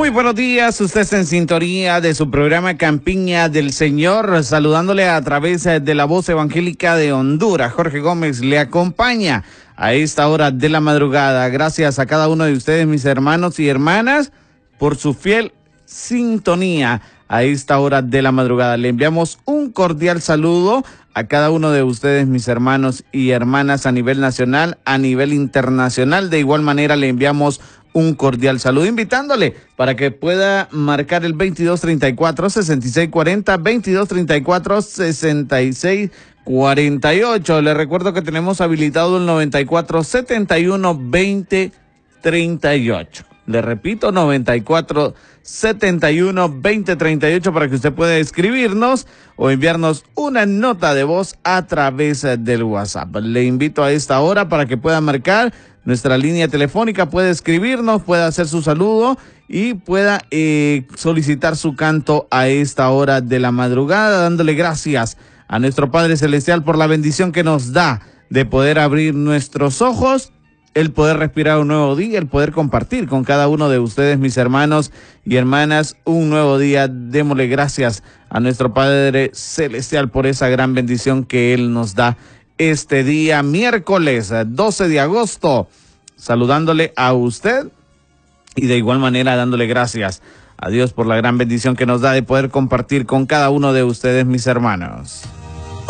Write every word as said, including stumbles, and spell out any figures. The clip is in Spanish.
Muy buenos días, usted está en sintonía de su programa Campiña del Señor, saludándole a través de la voz evangélica de Honduras. Jorge Gómez le acompaña a esta hora de la madrugada. Gracias a cada uno de ustedes, mis hermanos y hermanas, por su fiel sintonía a esta hora de la madrugada. Le enviamos un cordial saludo a cada uno de ustedes, mis hermanos y hermanas, a nivel nacional, a nivel internacional. De igual manera, le enviamos un cordial saludo, invitándole para que pueda marcar el veintidós treinta y cuatro, sesenta y seis cuarenta, veintidós treinta y cuatro, sesenta y seis cuarenta y ocho. Le recuerdo que tenemos habilitado el noventa y cuatro, setenta y uno, veinte, treinta y ocho. Le repito, noventa y cuatro, setenta y uno, veinte, treinta y ocho, para que usted pueda escribirnos o enviarnos una nota de voz a través del WhatsApp. Le invito a esta hora para que pueda marcar nuestra línea telefónica, puede escribirnos, puede hacer su saludo y pueda eh, solicitar su canto a esta hora de la madrugada, dándole gracias a nuestro Padre Celestial por la bendición que nos da de poder abrir nuestros ojos, el poder respirar un nuevo día, el poder compartir con cada uno de ustedes, mis hermanos y hermanas, un nuevo día. Démosle gracias a nuestro Padre Celestial por esa gran bendición que Él nos da este día, miércoles doce de agosto, saludándole a usted y de igual manera dándole gracias a Dios por la gran bendición que nos da de poder compartir con cada uno de ustedes, mis hermanos.